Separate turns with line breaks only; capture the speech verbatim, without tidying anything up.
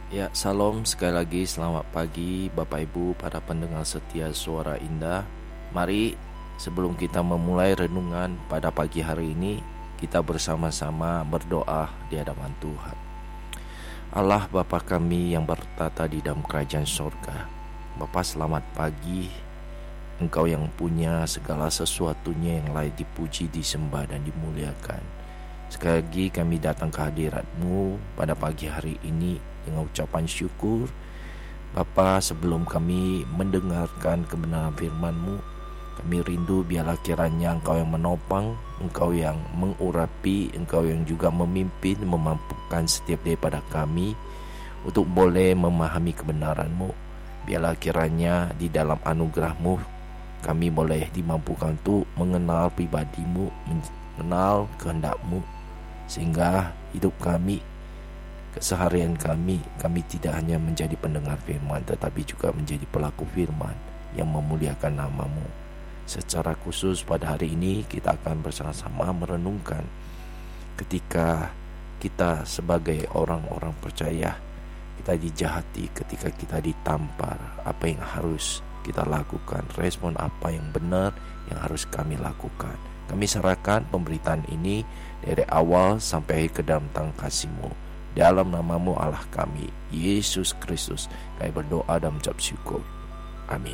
Ya, salam sekali lagi, selamat pagi Bapak Ibu para pendengar setia Suara Indah. Mari sebelum kita memulai renungan pada pagi hari ini, kita bersama-sama berdoa di hadapan Tuhan. Allah Bapa kami yang bertata di dalam kerajaan sorga, Bapa selamat pagi. Engkau yang punya segala sesuatunya yang layak dipuji, disembah dan dimuliakan. Sekali lagi kami datang ke hadirat-Mu pada pagi hari ini dengan ucapan syukur. Bapa, sebelum kami mendengarkan kebenaran firman-Mu, kami rindu biarlah kiranya Engkau yang menopang, Engkau yang mengurapi, Engkau yang juga memimpin, memampukan setiap daripada kami untuk boleh memahami kebenaran-Mu. Biarlah kiranya di dalam anugerah-Mu kami boleh dimampukan untuk mengenal pribadi-Mu, mengenal kehendak-Mu, sehingga hidup kami, keseharian kami, kami tidak hanya menjadi pendengar firman, tetapi juga menjadi pelaku firman yang memuliakan nama-Mu. Secara khusus pada hari ini kita akan bersama-sama merenungkan ketika kita sebagai orang-orang percaya, kita dijahati, ketika kita ditampar, apa yang harus kita lakukan, respon apa yang benar yang harus kami lakukan. Kami serahkan pemberitaan ini dari awal sampai ke dalam tangan kasih-Mu. Dalam nama-Mu Allah kami, Yesus Kristus, kami berdoa dan mengucap syukur. Amin.